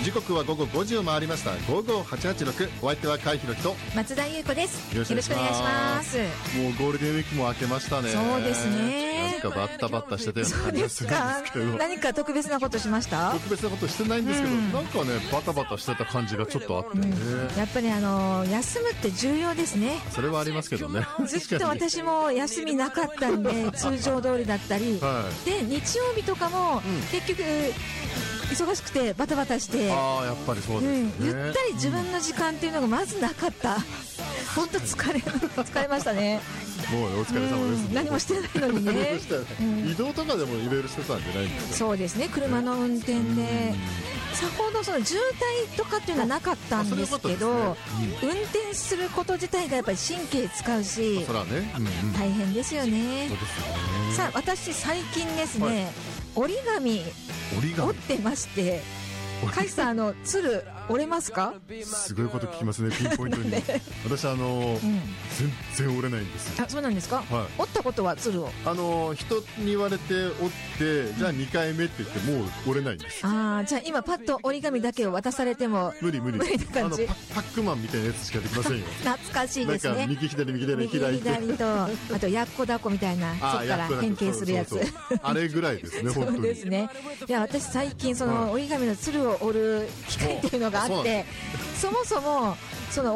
時刻は午後5時を回りました。午後886、お相手は海弘と松田優子です。 よろしくお願いします。もうゴールデンウィークも明けましたね。 そうですね。 なんかバッタバッタしてたような感じがするんですけど。 何か特別なことしました？ 特別なことしてないんですけど、なんかねバタバタしてた感じがちょっとあってね、 やっぱり休むって重要ですね。 それはありますけどね。 ずっと私も休みなかったんで通常通りだったり、で日曜日とかも結局忙しくてバタバタして、 やっぱりそうですね、 ゆったり自分の時間っていうのがまずなかった。本当疲れましたね。 もうお疲れ様です、 何もしてないのにね。 移動とかでもいろいろしてたんじゃないんですか？ そうですね、車の運転でさほどその渋滞とかっていうのはなかったんですけど、運転すること自体がやっぱり神経使うし、 そらね、 大変ですよね。 そうですよね。 さあ私最近ですね、折り紙折ってまして、カイさん鶴折れますか？ すごいこと聞きますね、ピンポイントに。私全然折れないんですよ。 あ、そうなんですか？折ったことは鶴を人に言われて折って、じゃあ2回目って言ってもう折れないんです。 じゃあ今パッと折り紙だけを渡されても無理な感じ。パックマンみたいなやつしかできませんよ。 懐かしいですね。 なんか右左開いて、 あとやっこだっこみたいな、そこから変形するやつ。 あれぐらいですね、本当に。 そうですね。いや、私最近その折り紙の鶴を折る機会っていうのがあって、そもそもその